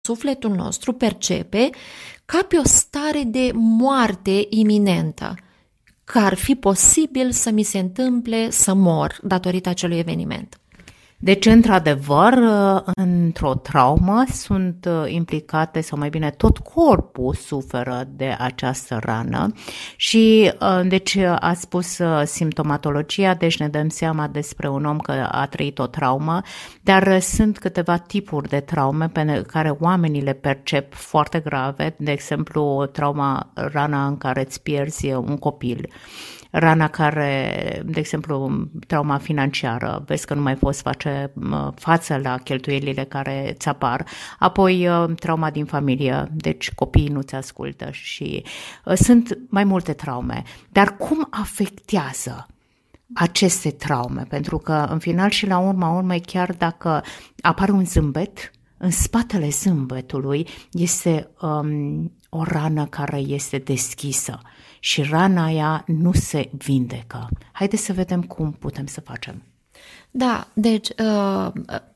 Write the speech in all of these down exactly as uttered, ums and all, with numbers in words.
sufletul nostru percepe ca pe o stare de moarte iminentă, că ar fi posibil să mi se întâmple să mor datorită acelui eveniment. Deci, într-adevăr, într-o traumă sunt implicate, sau mai bine tot corpul suferă de această rană și, deci, a spus simptomatologia, deci ne dăm seama despre un om că a trăit o traumă, dar sunt câteva tipuri de traume pe care oamenii le percep foarte grave, de exemplu, trauma, rana în care îți pierzi un copil, rana care, de exemplu, trauma financiară, vezi că nu mai poți face față la cheltuielile care îți apar, apoi trauma din familie, deci copiii nu-ți ascultă și sunt mai multe traume. Dar cum afectează aceste traume? Pentru că, în final și la urma urmei, chiar dacă apare un zâmbet, în spatele zâmbetului este um, o rană care este deschisă și rana aia nu se vindecă. Haideți să vedem cum putem să facem. Da, deci uh,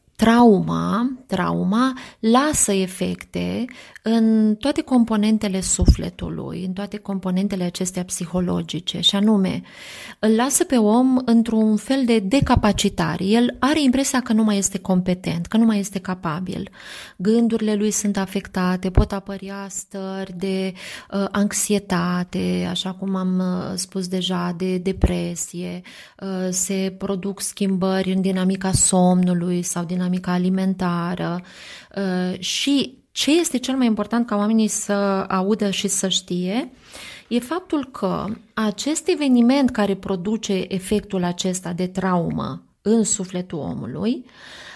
trauma, trauma lasă efecte în toate componentele sufletului, în toate componentele acestea psihologice, și anume îl lasă pe om într-un fel de decapacitare. El are impresia că nu mai este competent, că nu mai este capabil. Gândurile lui sunt afectate, pot apărea stări de uh, anxietate, așa cum am uh, spus deja, de depresie, uh, se produc schimbări în dinamica somnului sau dinamica alimentară uh, și ce este cel mai important ca oamenii să audă și să știe e faptul că acest eveniment care produce efectul acesta de traumă în sufletul omului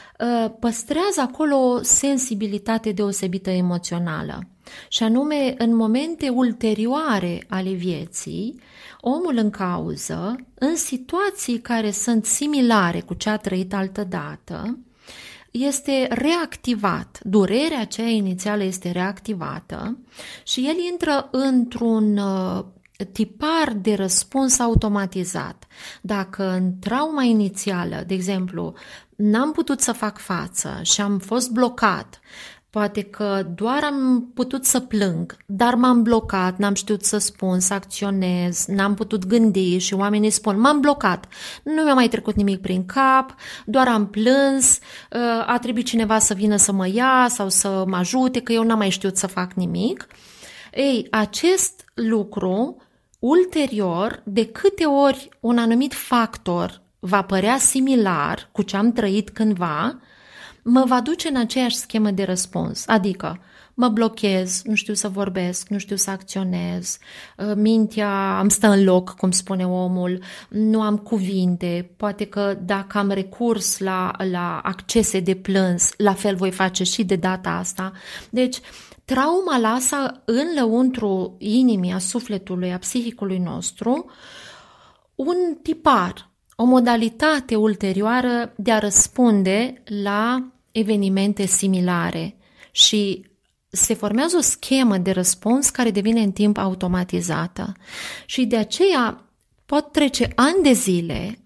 păstrează acolo o sensibilitate deosebită emoțională. Și anume, în momente ulterioare ale vieții, omul în cauză, în situații care sunt similare cu ce a trăit altădată, este reactivat, durerea aceea inițială este reactivată și el intră într-un uh, tipar de răspuns automatizat. Dacă în trauma inițială, de exemplu, n-am putut să fac față și am fost blocat, poate că doar am putut să plâng, dar m-am blocat, n-am știut să spun, să acționez, n-am putut gândi și oamenii spun, m-am blocat, nu mi-a mai trecut nimic prin cap, doar am plâns, a trebuit cineva să vină să mă ia sau să mă ajute, că eu n-am mai știut să fac nimic. Ei, acest lucru, ulterior, de câte ori un anumit factor va părea similar cu ce am trăit cândva, mă va duce în aceeași schemă de răspuns, adică mă blochez, nu știu să vorbesc, nu știu să acționez, mintea îmi stă în loc, cum spune omul, nu am cuvinte, poate că dacă am recurs la, la accese de plâns, la fel voi face și de data asta. Deci, trauma lasă în lăuntru inimii, a sufletului, a psihicului nostru, un tipar, o modalitate ulterioară de a răspunde la evenimente similare și se formează o schemă de răspuns care devine în timp automatizată și de aceea pot trece ani de zile,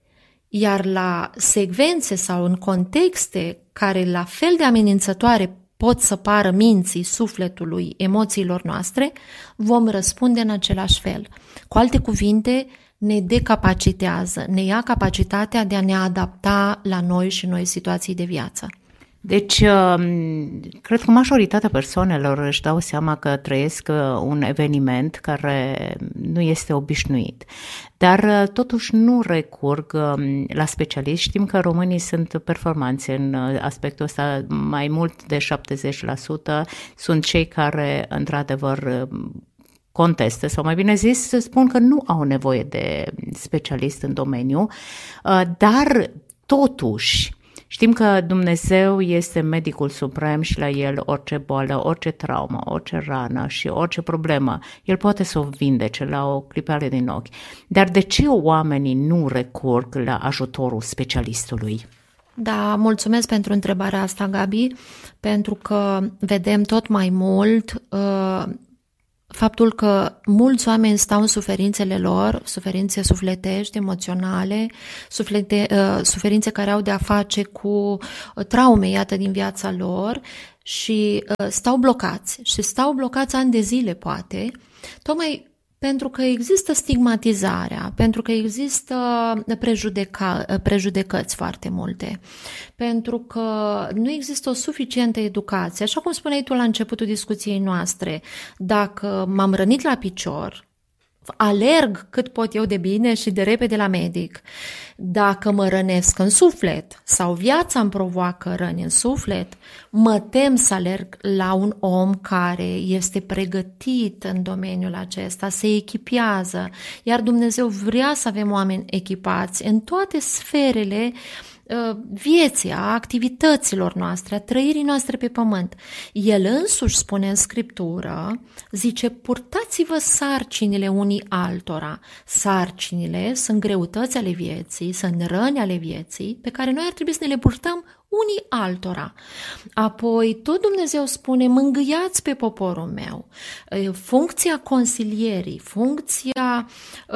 iar la secvențe sau în contexte care la fel de amenințătoare pot să pară minții, sufletului, emoțiilor noastre, vom răspunde în același fel. Cu alte cuvinte, ne decapacitează, ne ia capacitatea de a ne adapta la noi și noi situații de viață. Deci, cred că majoritatea persoanelor își dau seama că trăiesc un eveniment care nu este obișnuit, dar totuși nu recurg la specialiști. Știm că românii sunt performanți în aspectul ăsta, mai mult de șaptezeci la sută sunt cei care, într-adevăr, contestă, sau mai bine zis, spun că nu au nevoie de specialist în domeniu, dar totuși știm că Dumnezeu este medicul suprem și la El orice boală, orice traumă, orice rană și orice problemă, El poate să o vindece la o clipare din ochi. Dar de ce oamenii nu recurg la ajutorul specialistului? Da, mulțumesc pentru întrebarea asta, Gabi, pentru că vedem tot mai mult uh, faptul că mulți oameni stau în suferințele lor, suferințe sufletești, emoționale, suflete, uh, suferințe care au de-a face cu traume, iată, din viața lor și uh, stau blocați și stau blocați ani de zile poate, tocmai pentru că există stigmatizarea, pentru că există prejudeca, prejudecăți foarte multe, pentru că nu există o suficientă educație. Așa cum spuneai tu la începutul discuției noastre, dacă m-am rănit la picior, alerg cât pot eu de bine și de repede la medic. Dacă mă rănesc în suflet sau viața îmi provoacă răni în suflet, mă tem să alerg la un om care este pregătit în domeniul acesta, se echipează, iar Dumnezeu vrea să avem oameni echipați în toate sferele vieții, a activităților noastre, a trăirii noastre pe pământ. El însuși spune în Scriptură, zice, purtați-vă sarcinile unii altora. Sarcinile sunt greutăți ale vieții, sunt răni ale vieții, pe care noi ar trebui să ne le purtăm unii altora. Apoi tot Dumnezeu spune, mângâiați pe poporul meu. Funcția consilierii, funcția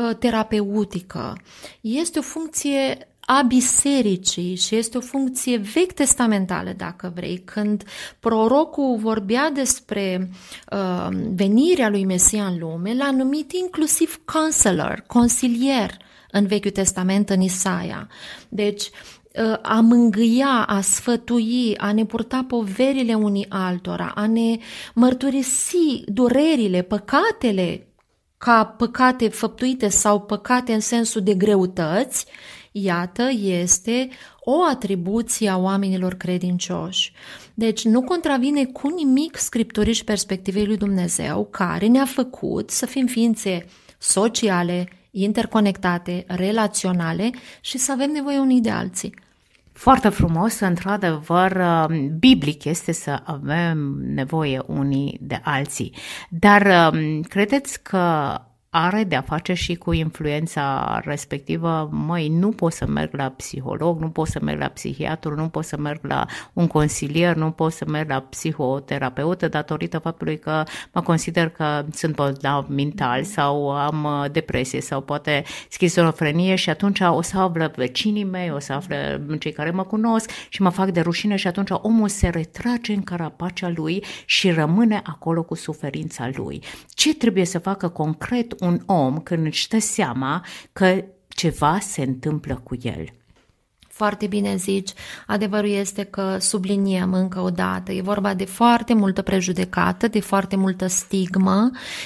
terapeutică este o funcție a bisericii și este o funcție vechi testamentală, dacă vrei. Când prorocul vorbea despre uh, venirea lui Mesia în lume, l-a numit inclusiv counselor, consilier în Vechiul Testament, în Isaia. Deci, uh, a mângâia, a sfătui, a ne purta poverile unii altora, a ne mărturisi durerile, păcatele, ca păcate făptuite sau păcate în sensul de greutăți, iată, este o atribuție a oamenilor credincioși. Deci nu contravine cu nimic Scripturii și perspectivei lui Dumnezeu, care ne-a făcut să fim ființe sociale, interconectate, relaționale și să avem nevoie unii de alții. Foarte frumos, într-adevăr, biblic este să avem nevoie unii de alții. Dar credeți că are de-a face și cu influența respectivă? Măi, nu pot să merg la psiholog, nu pot să merg la psihiatru, nu pot să merg la un consilier, nu pot să merg la psihoterapeută datorită faptului că mă consider că sunt bolnav mental sau am depresie sau poate schizofrenie și atunci o să află vecinii mei, o să află cei care mă cunosc și mă fac de rușine și atunci omul se retrage în carapacea lui și rămâne acolo cu suferința lui. Ce trebuie să facă concret un om când își dă seama că ceva se întâmplă cu el? Foarte bine zici, adevărul este că subliniem încă o dată, e vorba de foarte multă prejudecată, de foarte multă stigmă,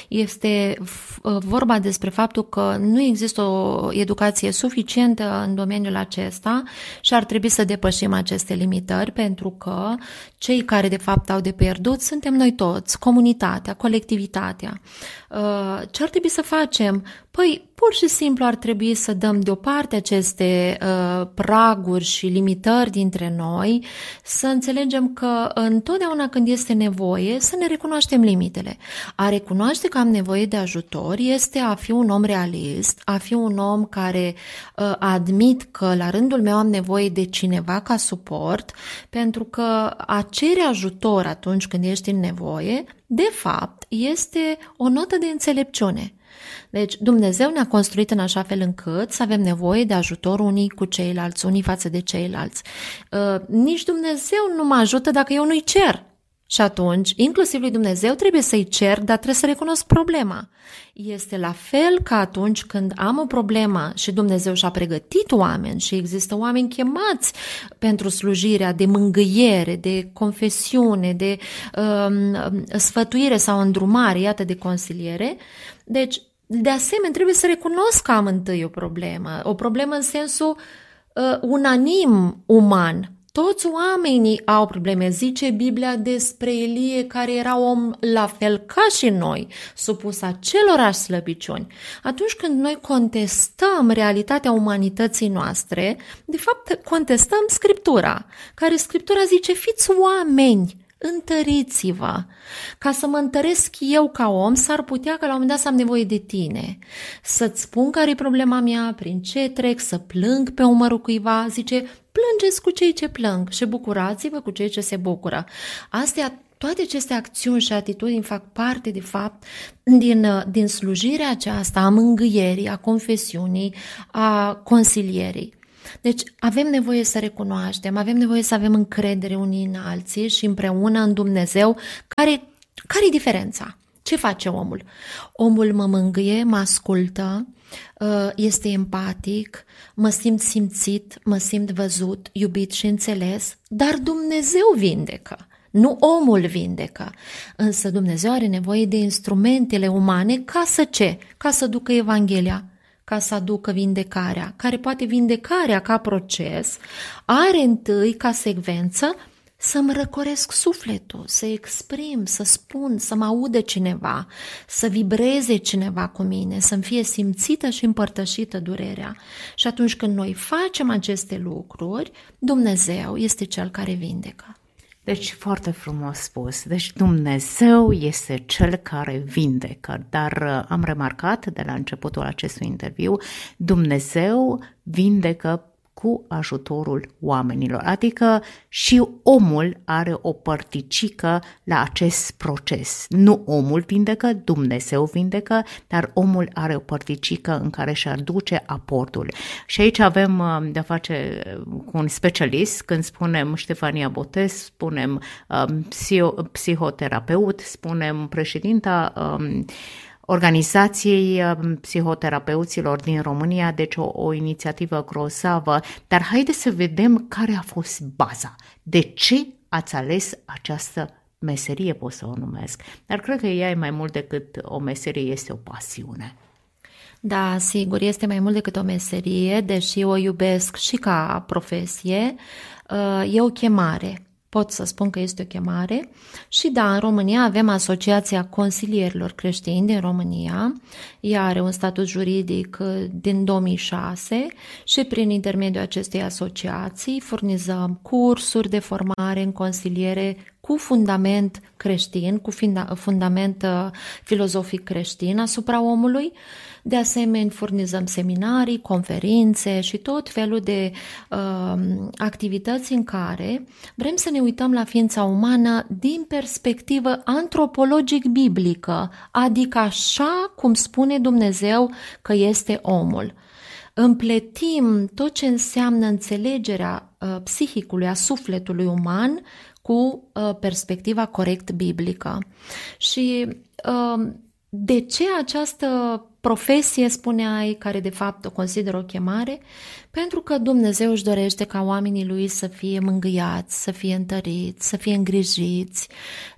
este vorba despre faptul că nu există o educație suficientă în domeniul acesta și ar trebui să depășim aceste limitări, pentru că cei care de fapt au de pierdut suntem noi toți, comunitatea, colectivitatea. Ce ar trebui să facem? Păi, pur și simplu ar trebui să dăm deoparte aceste uh, praguri și limitări dintre noi, să înțelegem că întotdeauna când este nevoie să ne recunoaștem limitele. A recunoaște că am nevoie de ajutor este a fi un om realist, a fi un om care uh, admit că la rândul meu am nevoie de cineva ca suport, pentru că a cere ajutor atunci când ești în nevoie, de fapt, este o notă de înțelepciune. Deci Dumnezeu ne-a construit în așa fel încât să avem nevoie de ajutor unii cu ceilalți, unii față de ceilalți. Uh, nici Dumnezeu nu mă ajută dacă eu nu-i cer. Și atunci, inclusiv lui Dumnezeu trebuie să-i cer, dar trebuie să recunosc problema. Este la fel ca atunci când am o problemă și Dumnezeu și-a pregătit oameni și există oameni chemați pentru slujirea de mângâiere, de confesiune, de um, sfătuire sau îndrumare, iată, de consiliere. Deci, de asemenea, trebuie să recunosc că am întâi o problemă, o problemă în sensul uh, unanim uman. Toți oamenii au probleme, zice Biblia despre Ilie, care era om la fel ca și noi, supus acelorași slăbiciuni. Atunci când noi contestăm realitatea umanității noastre, de fapt contestăm Scriptura, care Scriptura zice, fiți oameni, întăriți-vă. Ca să mă întăresc eu ca om, s-ar putea că la un moment dat să am nevoie de tine. Să-ți spun care e problema mea, prin ce trec, să plâng pe umărul cuiva, zice, plângeți cu cei ce plâng și bucurați-vă cu cei ce se bucură. Astea, toate aceste acțiuni și atitudini fac parte, de fapt, din, din slujirea aceasta a mângâierii, a confesiunii, a consilierii. Deci avem nevoie să recunoaștem, avem nevoie să avem încredere unii în alții și împreună în Dumnezeu. Care, care-i diferența? Ce face omul? Omul mă mângâie, mă ascultă, este empatic, mă simt simțit, mă simt văzut, iubit și înțeles, dar Dumnezeu vindecă. Nu omul vindecă, însă Dumnezeu are nevoie de instrumentele umane ca să ce? Ca să ducă Evanghelia, ca să aducă vindecarea, care poate vindecarea ca proces are întâi ca secvență să-mi răcoresc sufletul, să exprim, să spun, să mă audă cineva, să vibreze cineva cu mine, să-mi fie simțită și împărtășită durerea. Și atunci când noi facem aceste lucruri, Dumnezeu este Cel care vindecă. Deci foarte frumos spus. Deci Dumnezeu este Cel care vindecă, dar am remarcat de la începutul acestui interviu, Dumnezeu vindecă cu ajutorul oamenilor, adică și omul are o părticică la acest proces. Nu omul vindecă, Dumnezeu vindecă, dar omul are o părticică în care și-ar duce aportul. Și aici avem de-a face cu un specialist, când spunem Ștefania Botez, spunem um, psihoterapeut, spunem președinta um, Organizației Psihoterapeuților din România, deci o, o inițiativă grozavă, dar haideți să vedem care a fost baza. De ce ați ales această meserie, pot să o numesc, dar cred că ea e mai mult decât o meserie, este o pasiune. Da, sigur, este mai mult decât o meserie, deși o iubesc și ca profesie, e o chemare. Pot să spun că este o chemare și da, în România avem Asociația Consilierilor Creștini din România, ea are un statut juridic din două mii șase și prin intermediul acestei asociații furnizăm cursuri de formare în consiliere cu fundament creștin, cu fundament filozofic creștin asupra omului. De asemenea, furnizăm seminarii, conferințe și tot felul de uh, activități în care vrem să ne uităm la ființa umană din perspectivă antropologic-biblică, adică așa cum spune Dumnezeu că este omul. Împletim tot ce înseamnă înțelegerea uh, psihicului, a sufletului uman cu uh, perspectiva corect biblică. Și uh, de ce această profesie, spuneai, care de fapt o consider o chemare? Pentru că Dumnezeu își dorește ca oamenii Lui să fie mângâiați, să fie întăriți, să fie îngrijiți,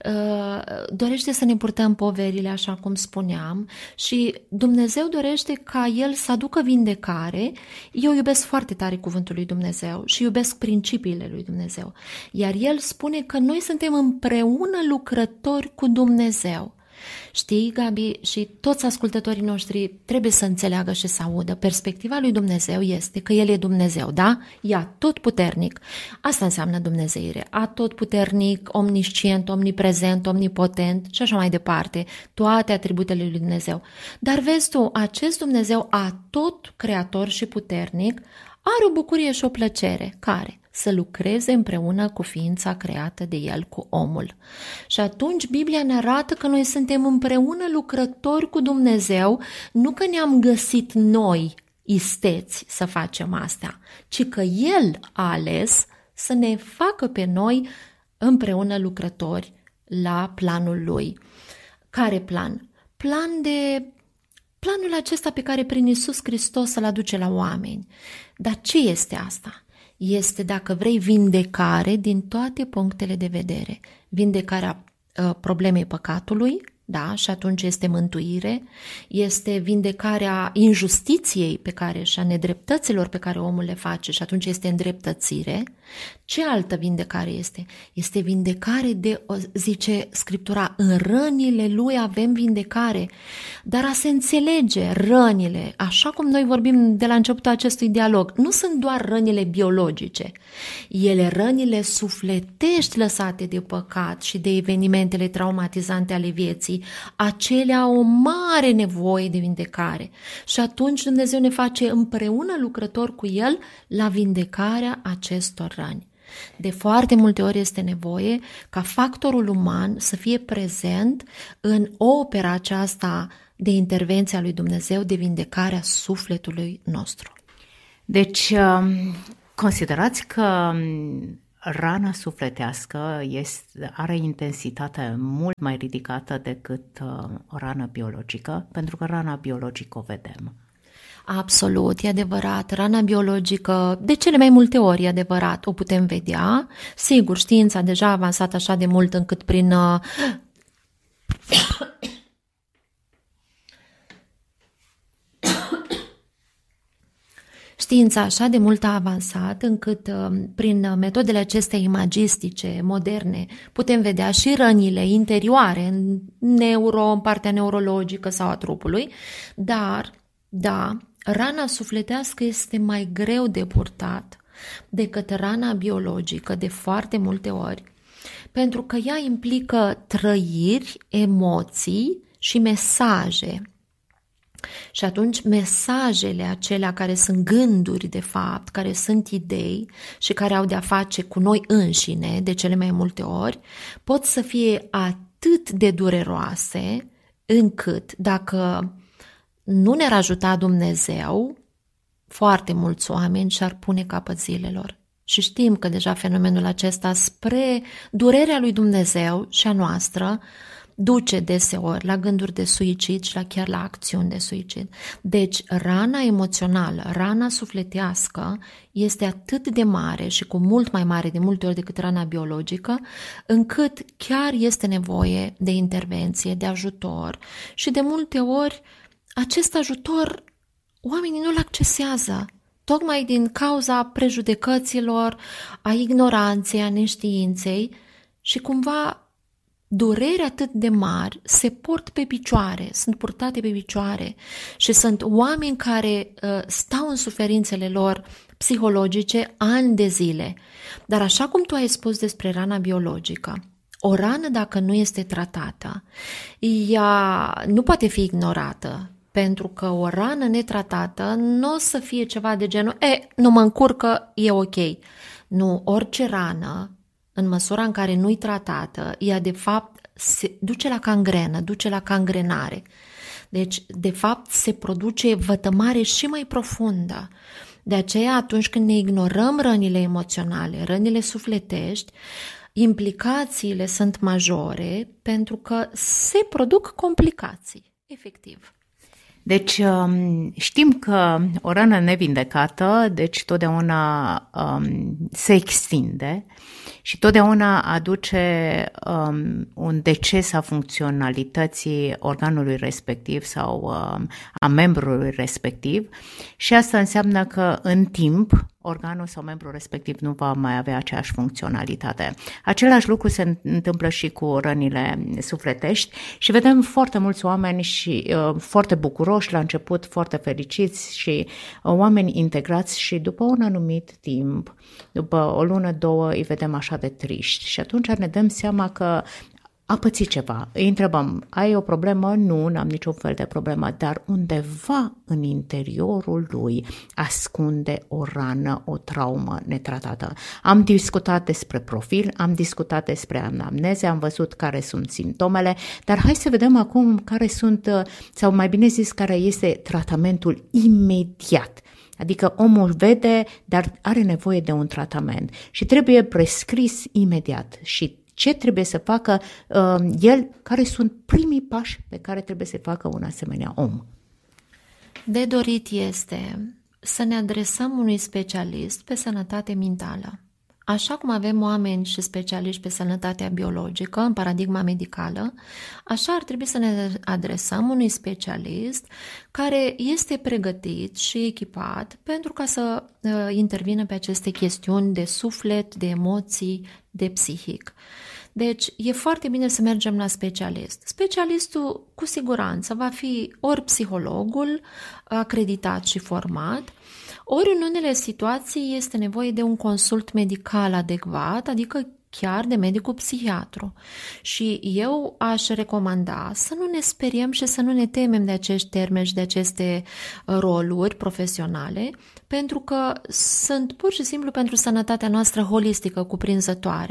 dorește să ne purtăm poverile așa cum spuneam și Dumnezeu dorește ca El să aducă vindecare. Eu iubesc foarte tare cuvântul lui Dumnezeu și iubesc principiile lui Dumnezeu, iar El spune că noi suntem împreună lucrători cu Dumnezeu. Știi, Gabi, și toți ascultătorii noștri trebuie să înțeleagă și să audă. Perspectiva lui Dumnezeu este că El e Dumnezeu, da? E atotputernic. Asta înseamnă dumnezeire. Atotputernic, omniscient, omniprezent, omnipotent și așa mai departe. Toate atributele lui Dumnezeu. Dar vezi tu, acest Dumnezeu atot creator și puternic are o bucurie și o plăcere. Care? Să lucreze împreună cu ființa creată de El, cu omul. Și atunci Biblia ne arată că noi suntem împreună lucrători cu Dumnezeu, nu că ne-am găsit noi isteți să facem asta, ci că El a ales să ne facă pe noi împreună lucrători la planul Lui. Care plan? Plan de... Planul acesta pe care prin Iisus Hristos să-L aduce la oameni. Dar ce este asta? Este, dacă vrei, vindecare din toate punctele de vedere. Vindecarea uh, problemei păcatului, da, și atunci este mântuire, este vindecarea injustiției pe care și a nedreptăților pe care omul le face și atunci este îndreptățire. Ce altă vindecare este? Este vindecare de, zice Scriptura, în rănile Lui avem vindecare, dar a se înțelege rănile, așa cum noi vorbim de la începutul acestui dialog, nu sunt doar rănile biologice, ele rănile sufletești lăsate de păcat și de evenimentele traumatizante ale vieții, acelea au o mare nevoie de vindecare și atunci Dumnezeu ne face împreună lucrători cu El la vindecarea acestor răni. De foarte multe ori este nevoie ca factorul uman să fie prezent în opera aceasta de intervenție a lui Dumnezeu de vindecare a sufletului nostru. Deci, considerați că rana sufletească este, are intensitate mult mai ridicată decât o rană biologică, pentru că rana biologică o vedem. Absolut, e adevărat. Rana biologică, de cele mai multe ori e adevărat, o putem vedea. Sigur, știința deja a avansat așa de mult încât prin... Știința așa de mult a avansat încât prin metodele acestea imagistice, moderne, putem vedea și rănile interioare, în neuro, în partea neurologică sau a trupului, dar, da, rana sufletească este mai greu de purtat decât rana biologică de foarte multe ori, pentru că ea implică trăiri, emoții și mesaje. Și atunci mesajele acelea care sunt gânduri de fapt, care sunt idei și care au de-a face cu noi înșine de cele mai multe ori, pot să fie atât de dureroase încât dacă nu ne-ar ajuta Dumnezeu, foarte mulți oameni și-ar pune capăt zilelor. Și știm că deja fenomenul acesta spre durerea lui Dumnezeu și a noastră duce deseori la gânduri de suicid și la chiar la acțiuni de suicid. Deci rana emoțională, rana sufletească este atât de mare și cu mult mai mare de multe ori decât rana biologică, încât chiar este nevoie de intervenție, de ajutor și de multe ori acest ajutor oamenii nu-l accesează, tocmai din cauza prejudecăților, a ignoranței, a neștiinței și cumva dureri atât de mari se port pe picioare, sunt purtate pe picioare și sunt oameni care uh, stau în suferințele lor psihologice ani de zile. Dar așa cum tu ai spus despre rana biologică, o rană dacă nu este tratată, ea nu poate fi ignorată, pentru că o rană netratată nu o să fie ceva de genul, e, nu mă încurcă, e ok. Nu, orice rană, în măsura în care nu-i tratată, ea de fapt se duce la cangrenă, duce la cangrenare. Deci, de fapt, se produce vătămare și mai profundă. De aceea, atunci când ne ignorăm rănile emoționale, rănile sufletești, implicațiile sunt majore pentru că se produc complicații, efectiv. Deci știm că o rană nevindecată, deci totdeauna um, se extinde și totdeauna aduce um, un deces a funcționalității organului respectiv sau um, a membrului respectiv și asta înseamnă că în timp organul sau membrul respectiv nu va mai avea aceeași funcționalitate. Același lucru se întâmplă și cu rănile sufletești și vedem foarte mulți oameni și uh, foarte bucuroși la început, foarte fericiți și uh, oameni integrați și după un anumit timp, după o lună, două, îi vedem așa de triști și atunci ne dăm seama că a pățit ceva. Îi întrebăm, ai o problemă? Nu, n-am niciun fel de problemă, dar undeva în interiorul lui ascunde o rană, o traumă netratată. Am discutat despre profil, am discutat despre anamneze, am văzut care sunt simptomele, dar hai să vedem acum care sunt, sau mai bine zis, care este tratamentul imediat. Adică omul vede, dar are nevoie de un tratament și trebuie prescris imediat și ce trebuie să facă uh, el, care sunt primii pași pe care trebuie să facă un asemenea om. De dorit este să ne adresăm unui specialist pe sănătate mentală. Așa cum avem oameni și specialiști pe sănătatea biologică, în paradigma medicală, așa ar trebui să ne adresăm unui specialist care este pregătit și echipat pentru ca să uh, intervină pe aceste chestiuni de suflet, de emoții, de psihic. Deci e foarte bine să mergem la specialist. Specialistul cu siguranță va fi ori psihologul acreditat și format, ori în unele situații este nevoie de un consult medical adecvat, adică chiar de medicul psihiatru. Și eu aș recomanda să nu ne speriem și să nu ne temem de acești termeni și de aceste roluri profesionale, pentru că sunt pur și simplu pentru sănătatea noastră holistică, cuprinzătoare,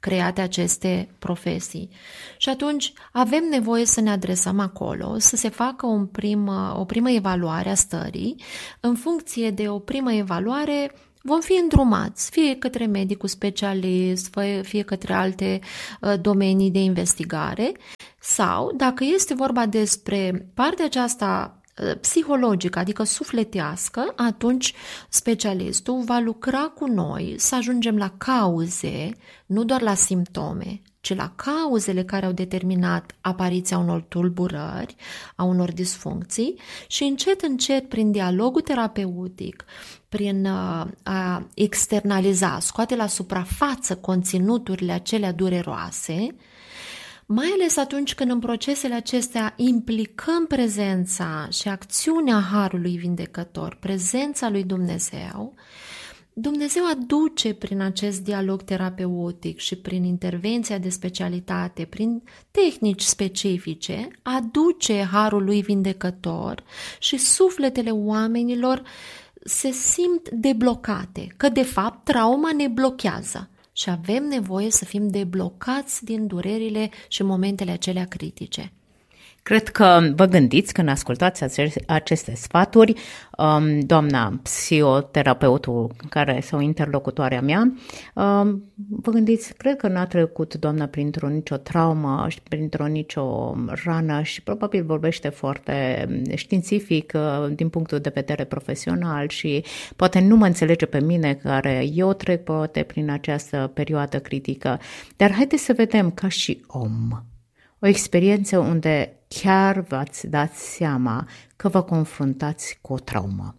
create aceste profesii. Și atunci avem nevoie să ne adresăm acolo, să se facă un prim, o primă evaluare a stării. În funcție de o primă evaluare vom fi îndrumați, fie către medicul specialist, fie către alte domenii de investigare, sau, dacă este vorba despre partea aceasta psihologică, adică sufletească, atunci specialistul va lucra cu noi să ajungem la cauze, nu doar la simptome, ci la cauzele care au determinat apariția unor tulburări, a unor disfuncții și încet, încet, prin dialogul terapeutic, prin a externaliza, scoate la suprafață conținuturile acelea dureroase, mai ales atunci când în procesele acestea implicăm prezența și acțiunea Harului Vindecător, prezența lui Dumnezeu, Dumnezeu aduce prin acest dialog terapeutic și prin intervenția de specialitate, prin tehnici specifice, aduce Harul lui Vindecător și sufletele oamenilor se simt deblocate, că de fapt trauma ne blochează. Și avem nevoie să fim deblocați din durerile și momentele acelea critice. Cred că vă gândiți când ascultați aceste sfaturi, doamna psihoterapeutul care sau interlocutoarea mea, vă gândiți, cred că n-a trecut doamna printr-o nicio traumă, printr-o nicio rană și probabil vorbește foarte științific din punctul de vedere profesional și poate nu mă înțelege pe mine care eu trec poate prin această perioadă critică, dar haideți să vedem ca și om. O experiență unde chiar v-ați dat seama că vă confruntați cu o traumă.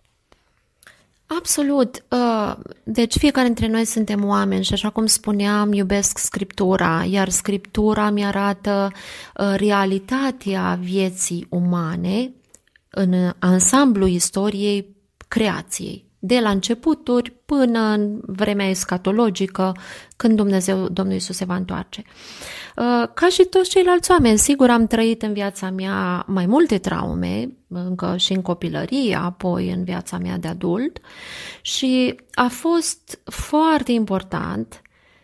Absolut. Deci fiecare dintre noi suntem oameni și așa cum spuneam, iubesc Scriptura, iar Scriptura mi arată realitatea vieții umane în ansamblu istoriei creației. De la începuturi până în vremea escatologică, când Dumnezeu, Domnul Iisus se va întoarce. Ca și toți ceilalți oameni, sigur am trăit în viața mea mai multe traume, încă și în copilărie, apoi în viața mea de adult și a fost foarte important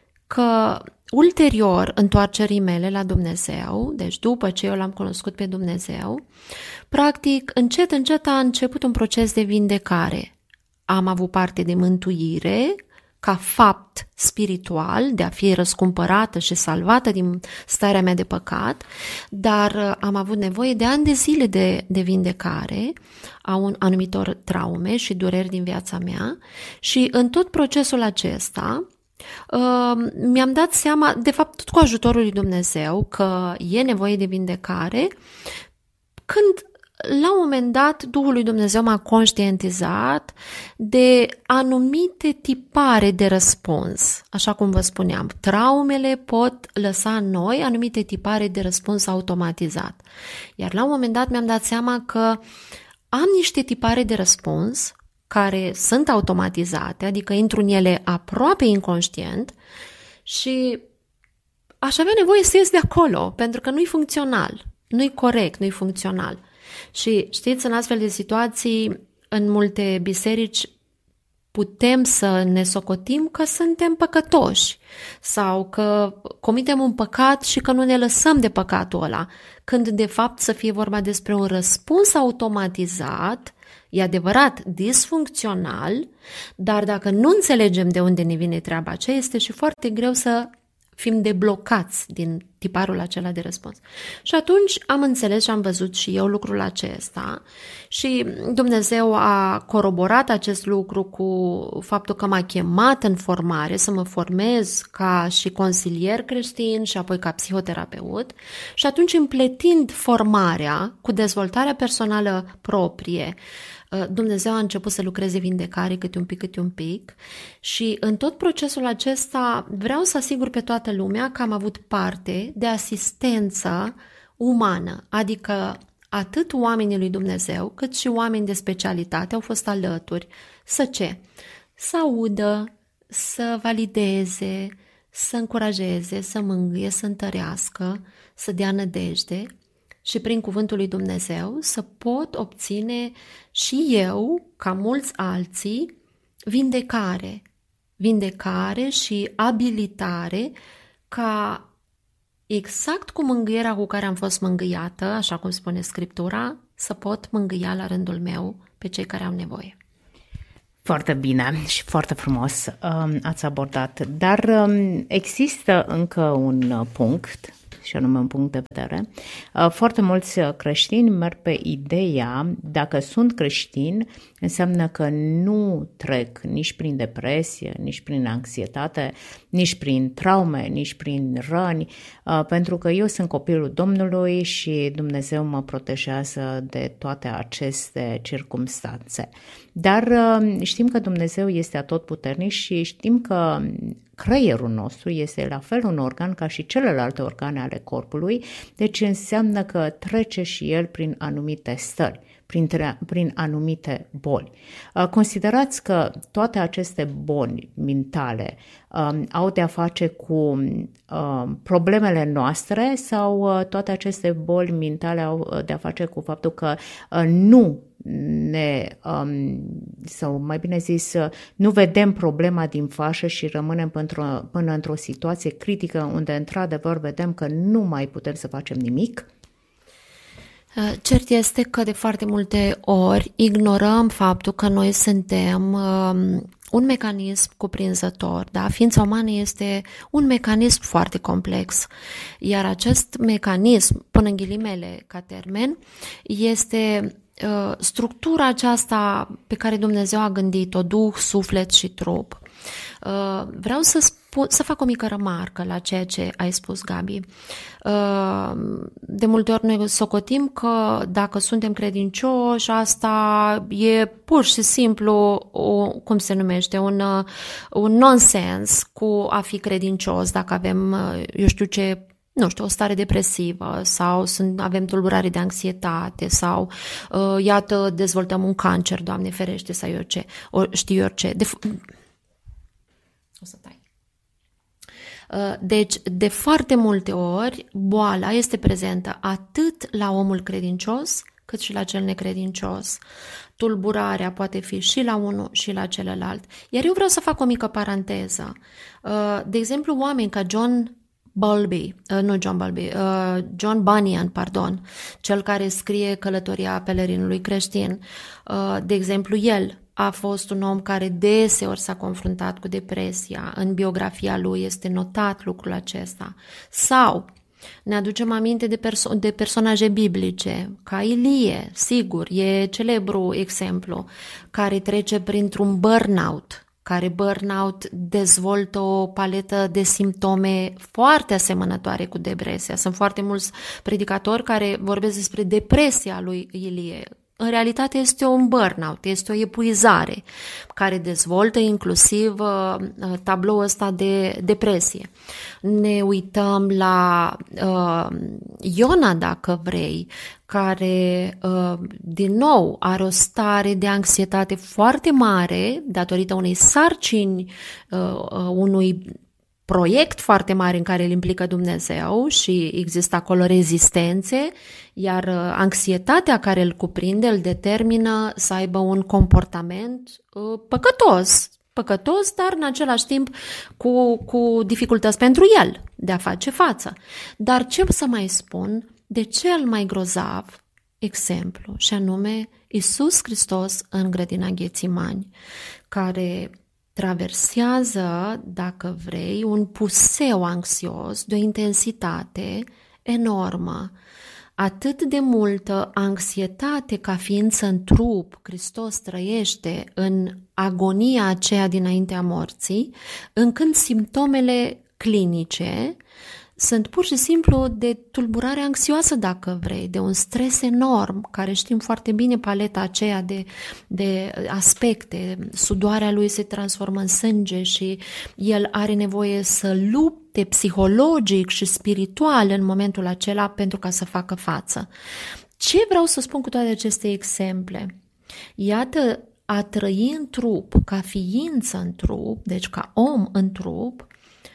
că ulterior întoarcerii mele la Dumnezeu, deci după ce eu l-am cunoscut pe Dumnezeu, practic încet, încet a început un proces de vindecare. Am avut parte de mântuire ca fapt spiritual, de a fi răscumpărată și salvată din starea mea de păcat, dar am avut nevoie de ani de zile de, de vindecare a un anumitor traume și dureri din viața mea și în tot procesul acesta uh, mi-am dat seama, de fapt tot cu ajutorul lui Dumnezeu, că e nevoie de vindecare, când la un moment dat, Duhul lui Dumnezeu m-a conștientizat de anumite tipare de răspuns. Așa cum vă spuneam, traumele pot lăsa în noi anumite tipare de răspuns automatizat. Iar la un moment dat mi-am dat seama că am niște tipare de răspuns care sunt automatizate, adică intru în ele aproape inconștient și aș avea nevoie să ies de acolo, pentru că nu-i funcțional, nu-i corect, nu-i funcțional. Și știți, în astfel de situații, în multe biserici, putem să ne socotim că suntem păcătoși sau că comitem un păcat și că nu ne lăsăm de păcatul ăla, când de fapt să fie vorba despre un răspuns automatizat, e adevărat, disfuncțional, dar dacă nu înțelegem de unde ne vine treaba aceea, este și foarte greu să fim deblocați din tiparul acela de răspuns. Și atunci am înțeles și am văzut și eu lucrul acesta și Dumnezeu a coroborat acest lucru cu faptul că m-a chemat în formare, să mă formez ca și consilier creștin și apoi ca psihoterapeut și atunci împletind formarea cu dezvoltarea personală proprie, Dumnezeu a început să lucreze vindecare câte un pic, câte un pic și în tot procesul acesta vreau să asigur pe toată lumea că am avut parte de asistență umană, adică atât oamenii lui Dumnezeu cât și oameni de specialitate au fost alături să ce? Să audă, să valideze, să încurajeze, să mângâie, să întărească, să dea nădejde și prin cuvântul lui Dumnezeu să pot obține și eu, ca mulți alții, vindecare. vindecare și abilitare ca exact cu mângâierea cu care am fost mângâiată, așa cum spune Scriptura, să pot mângâia la rândul meu pe cei care au nevoie. Foarte bine și foarte frumos um, ați abordat, dar um, există încă un punct, și anume un punct de vedere. Uh, foarte mulți creștini merg pe ideea, dacă sunt creștini, înseamnă că nu trec nici prin depresie, nici prin anxietate, nici prin traume, nici prin răni, uh, pentru că eu sunt copilul Domnului și Dumnezeu mă protejează de toate aceste circumstanțe. Dar uh, știm că Dumnezeu este atotputernic și știm că creierul nostru este la fel un organ ca și celelalte organe ale corpului, deci înseamnă că trece și el prin anumite stări, prin, prin anumite boli. Considerați că toate aceste boli mentale um, au de-a face cu um, problemele noastre sau uh, toate aceste boli mentale au de-a face cu faptul că uh, nu ne, um, sau mai bine zis, nu vedem problema din fașă și rămânem până, până într-o situație critică unde într-adevăr vedem că nu mai putem să facem nimic? Cert este că de foarte multe ori ignorăm faptul că noi suntem um, un mecanism cuprinzător, da? Ființa umană este un mecanism foarte complex, iar acest mecanism, până în ghilimele ca termen, este uh, structura aceasta pe care Dumnezeu a gândit-o, duh, suflet și trup. Uh, vreau să, spun, să fac o mică remarcă la ceea ce ai spus, Gabi. Uh, de multe ori noi socotim că dacă suntem credincioși, asta e pur și simplu, o, cum se numește, un, un nonsens cu a fi credincios, dacă avem, eu știu ce, nu știu, o stare depresivă sau sunt, avem tulburare de anxietate sau, uh, iată, dezvoltăm un cancer, Doamne ferește, sau eu ce, o, știu eu ce. De, o să tai. Deci, de foarte multe ori, boala este prezentă atât la omul credincios, cât și la cel necredincios. Tulburarea poate fi și la unul și la celălalt. Iar eu vreau să fac o mică paranteză. De exemplu, oameni ca John Bowlby, nu John Bowlby, John Bunyan, pardon, cel care scrie Călătoria pelerinului creștin. De exemplu, el a fost un om care deseori s-a confruntat cu depresia. În biografia lui este notat lucrul acesta. Sau ne aducem aminte de, perso- de personaje biblice, ca Ilie, sigur, e celebru exemplu, care trece printr-un burnout, care burnout dezvoltă o paletă de simptome foarte asemănătoare cu depresia. Sunt foarte mulți predicatori care vorbesc despre depresia lui Ilie. În realitate este un burnout, este o epuizare care dezvoltă inclusiv uh, tabloul ăsta de depresie. Ne uităm la uh, Iona, dacă vrei, care uh, din nou are o stare de anxietate foarte mare datorită unei sarcini, uh, unui proiect foarte mare în care îl implică Dumnezeu și există acolo rezistențe, iar anxietatea care îl cuprinde îl determină să aibă un comportament uh, păcătos, păcătos, dar în același timp cu, cu dificultăți pentru el de a face față. Dar ce să mai spun de cel mai grozav exemplu, și anume Iisus Hristos în grădina Ghețimani, care traversează, dacă vrei, un puseu anxios de o intensitate enormă, atât de multă anxietate ca ființă în trup, Hristos trăiește în agonia aceea dinaintea morții, încât simptomele clinice sunt pur și simplu de tulburare anxioasă, dacă vrei, de un stres enorm, care știm foarte bine paleta aceea de, de aspecte. Sudoarea lui se transformă în sânge și el are nevoie să lupte psihologic și spiritual în momentul acela pentru ca să facă față. Ce vreau să spun cu toate aceste exemple? Iată, a trăi în trup, ca ființă în trup, deci ca om în trup,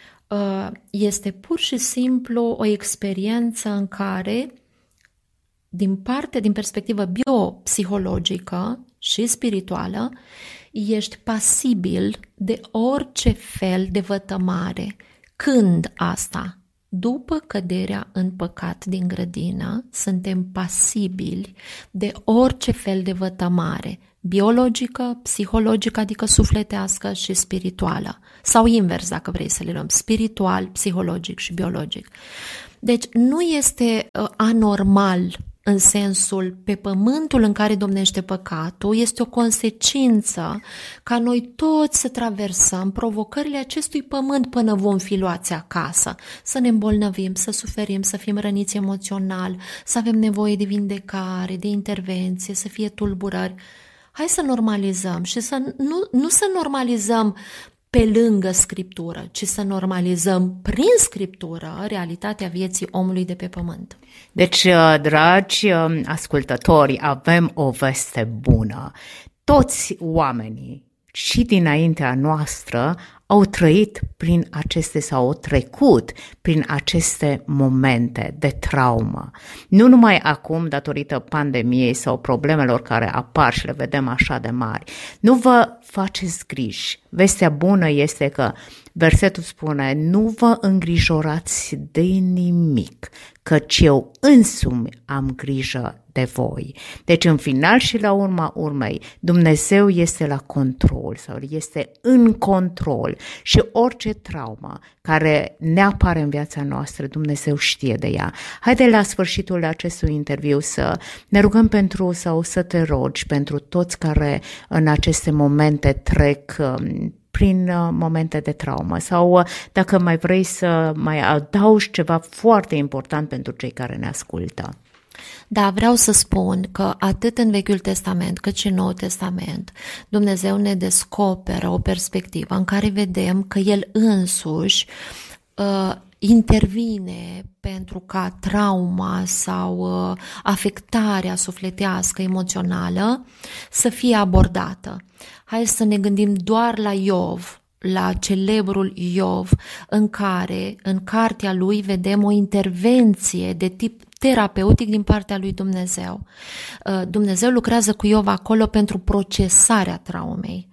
este pur și simplu o experiență în care, din parte, din perspectivă biopsihologică, și spirituală, ești pasibil de orice fel de vătămare. Când asta? După căderea în păcat din grădină, suntem pasibili de orice fel de vătămare, biologică, psihologică, adică sufletească și spirituală. Sau invers, dacă vrei să le luăm, spiritual, psihologic și biologic. Deci nu este uh, anormal în sensul pe pământul în care domnește păcatul, este o consecință ca noi toți să traversăm provocările acestui pământ până vom fi luați acasă, să ne îmbolnăvim, să suferim, să fim răniți emoțional, să avem nevoie de vindecare, de intervenție, să fie tulburări. Hai să normalizăm și să nu, nu să normalizăm pe lângă Scriptură, ci să normalizăm prin Scriptură realitatea vieții omului de pe pământ. Deci, dragi ascultători, avem o veste bună. Toți oamenii și dinaintea noastră au trăit prin aceste sau au trecut prin aceste momente de traumă. Nu numai acum, datorită pandemiei sau problemelor care apar și le vedem așa de mari. Nu vă faceți griji. Vestea bună este că versetul spune: nu vă îngrijorați de nimic, căci eu însumi am grijă de voi. Deci în final și la urma urmei, Dumnezeu este la control sau este în control și orice traumă care ne apare în viața noastră, Dumnezeu știe de ea. Haide la sfârșitul acestui interviu să ne rugăm pentru sau să te rogi pentru toți care în aceste momente trec prin momente de traumă sau dacă mai vrei să mai adaugi ceva foarte important pentru cei care ne ascultă. Da, vreau să spun că atât în Vechiul Testament cât și în Noul Testament Dumnezeu ne descoperă o perspectivă în care vedem că El însuși uh, intervine pentru ca trauma sau uh, afectarea sufletească, emoțională să fie abordată. Hai să ne gândim doar la Iov, la celebrul Iov, în care în cartea lui vedem o intervenție de tip terapeutic din partea lui Dumnezeu. Dumnezeu lucrează cu Iov acolo pentru procesarea traumei.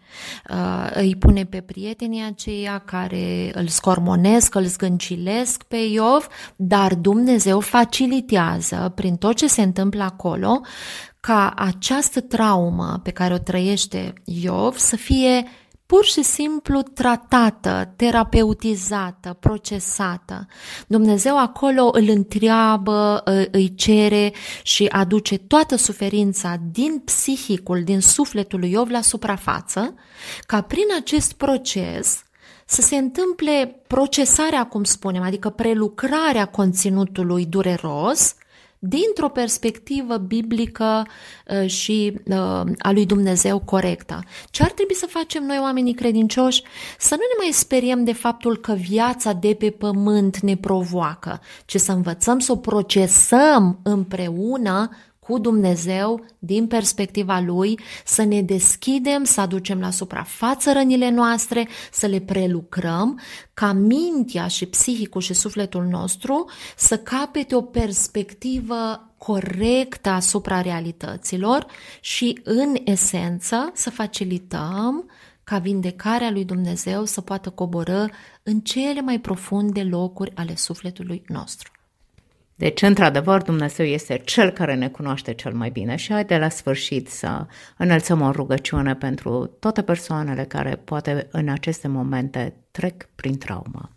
Îi pune pe prietenii aceia care îl scormonesc, îl zgâncilesc pe Iov, dar Dumnezeu facilitează prin tot ce se întâmplă acolo ca această traumă pe care o trăiește Iov să fie pur și simplu tratată, terapeutizată, procesată. Dumnezeu acolo îl întreabă, îi cere și aduce toată suferința din psihicul, din sufletul lui Iov la suprafață, ca prin acest proces să se întâmple procesarea, cum spunem, adică prelucrarea conținutului dureros, dintr-o perspectivă biblică uh, și uh, a lui Dumnezeu corectă. Ce ar trebui să facem noi, oamenii credincioși? Să nu ne mai speriem de faptul că viața de pe pământ ne provoacă, ci să învățăm să o procesăm împreună cu Dumnezeu din perspectiva Lui, să ne deschidem, să aducem la suprafață rănile noastre, să le prelucrăm, ca mintea și psihicul și sufletul nostru să capete o perspectivă corectă asupra realităților și, în esență, să facilităm ca vindecarea lui Dumnezeu să poată coborî în cele mai profunde locuri ale sufletului nostru. Deci, într-adevăr, Dumnezeu este Cel care ne cunoaște cel mai bine și haide la sfârșit să înălțăm o rugăciune pentru toate persoanele care poate în aceste momente trec prin traumă.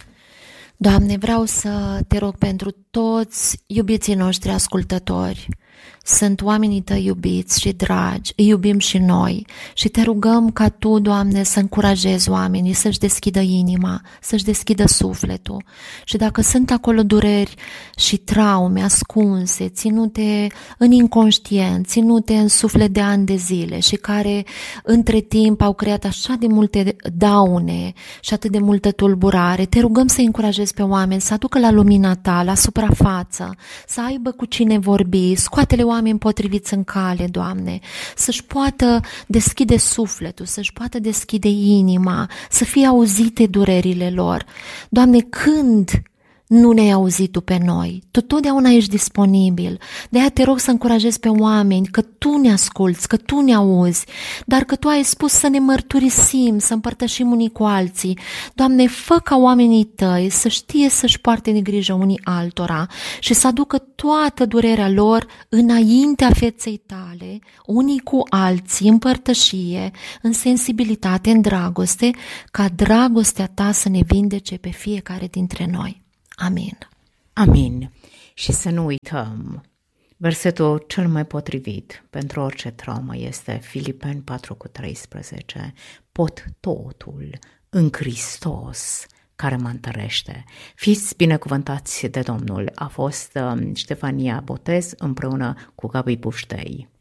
Doamne, vreau să te rog pentru toți iubiții noștri ascultători. Sunt oamenii Tăi iubiți și dragi, îi iubim și noi și Te rugăm ca Tu, Doamne, să încurajezi oamenii să-și deschidă inima, să-și deschidă sufletul și dacă sunt acolo dureri și traume ascunse, ținute în inconștient, ținute în suflet de ani de zile și care între timp au creat așa de multe daune și atât de multă tulburare, Te rugăm să încurajezi pe oameni să aducă la lumina Ta, la suprafață, să aibă cu cine vorbi, scoate-le oameni potriviți în cale, Doamne, să-și poată deschide sufletul, să-și poată deschide inima, să fie auzite durerile lor. Doamne, când nu ne-ai auzit Tu pe noi. Tu totdeauna ești disponibil. De aia te rog să încurajezi pe oameni că Tu ne asculți, că Tu ne auzi, dar că Tu ai spus să ne mărturisim, să împărtășim unii cu alții. Doamne, fă ca oamenii Tăi să știe să-și poarte de grijă unii altora și să aducă toată durerea lor înaintea feței Tale, unii cu alții, în părtășie, în sensibilitate, în dragoste, ca dragostea Ta să ne vindece pe fiecare dintre noi. Amin. Amin. Și să nu uităm, versetul cel mai potrivit pentru orice traumă este Filipeni patru cu treisprezece. Pot totul în Hristos care mă întărește. Fiți binecuvântați de Domnul. A fost Ștefania Botez împreună cu Gabi Puștei.